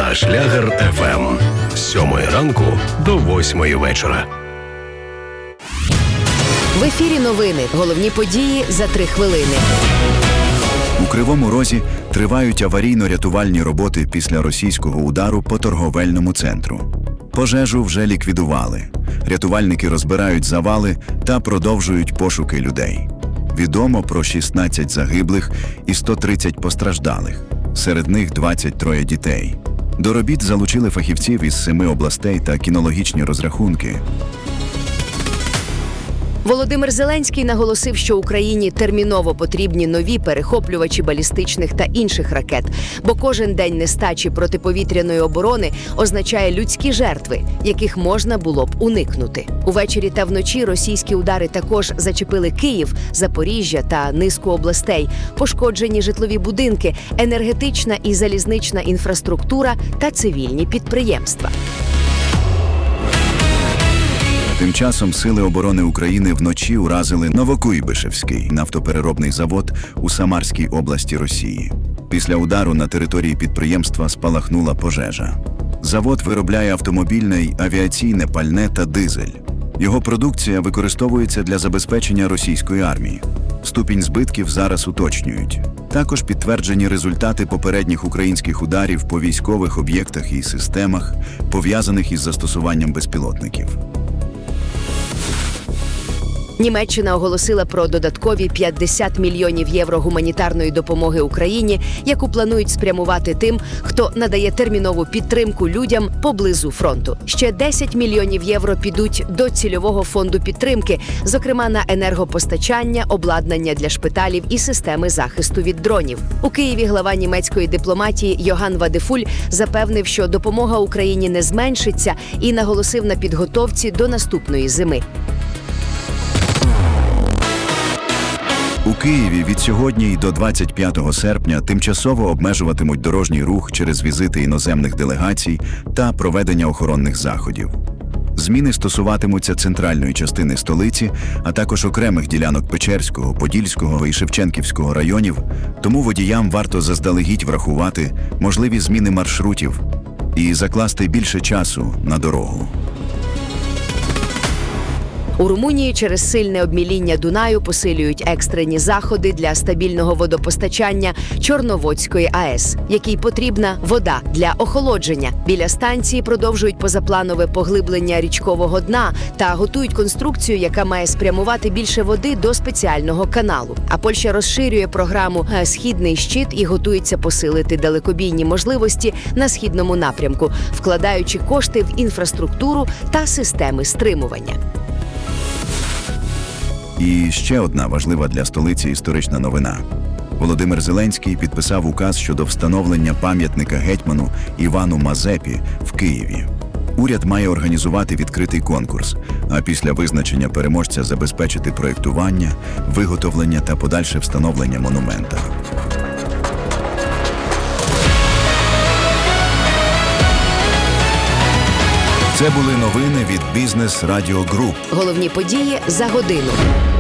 на Шлягер ФМ. З 7 ранку до 8 вечора. В ефірі новини. Головні події за 3 хвилини. У Кривому Розі тривають аварійно-рятувальні роботи після російського удару по торговельному центру. Пожежу вже ліквідували. Рятувальники розбирають завали та продовжують пошуки людей. Відомо про 16 загиблих і 130 постраждалих. Серед них 23 дітей. До робіт залучили фахівців із 7 областей та кінологічні розрахунки. Володимир Зеленський наголосив, що Україні терміново потрібні нові перехоплювачі балістичних та інших ракет, бо кожен день нестачі протиповітряної оборони означає людські жертви, яких можна було б уникнути. Увечері та вночі російські удари також зачепили Київ, Запоріжжя та низку областей, пошкоджені житлові будинки, енергетична і залізнична інфраструктура та цивільні підприємства. Тим часом Сили оборони України вночі уразили Новокуйбишевський нафтопереробний завод у Самарській області Росії. Після удару на території підприємства спалахнула пожежа. Завод виробляє автомобільне й авіаційне пальне та дизель. Його продукція використовується для забезпечення російської армії. Ступінь збитків зараз уточнюють. Також підтверджені результати попередніх українських ударів по військових об'єктах і системах, пов'язаних із застосуванням безпілотників. Німеччина оголосила про додаткові 50 мільйонів євро гуманітарної допомоги Україні, яку планують спрямувати тим, хто надає термінову підтримку людям поблизу фронту. Ще 10 мільйонів євро підуть до цільового фонду підтримки, зокрема на енергопостачання, обладнання для шпиталів і системи захисту від дронів. У Києві глава німецької дипломатії Йоган Вадефуль запевнив, що допомога Україні не зменшиться, і наголосив на підготовці до наступної зими. У Києві від сьогодні й до 25 серпня тимчасово обмежуватимуть дорожній рух через візити іноземних делегацій та проведення охоронних заходів. Зміни стосуватимуться центральної частини столиці, а також окремих ділянок Печерського, Подільського і Шевченківського районів, тому водіям варто заздалегідь врахувати можливі зміни маршрутів і закласти більше часу на дорогу. У Румунії через сильне обміління Дунаю посилюють екстрені заходи для стабільного водопостачання Чорноводської АЕС, якій потрібна вода для охолодження. Біля станції продовжують позапланове поглиблення річкового дна та готують конструкцію, яка має спрямувати більше води до спеціального каналу. А Польща розширює програму «Східний щит» і готується посилити далекобійні можливості на східному напрямку, вкладаючи кошти в інфраструктуру та системи стримування. І ще одна важлива для столиці історична новина. Володимир Зеленський підписав указ щодо встановлення пам'ятника гетьману Івану Мазепі в Києві. Уряд має організувати відкритий конкурс, а після визначення переможця забезпечити проєктування, виготовлення та подальше встановлення монумента. Це були новини від Бізнес Радіо Груп. Головні події за годину.